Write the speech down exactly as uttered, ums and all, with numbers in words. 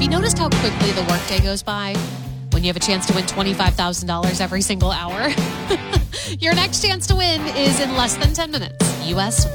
you noticed how quickly the workday goes by when you have a chance to win twenty-five thousand dollars every single hour? Your next chance to win is in less than ten minutes. U S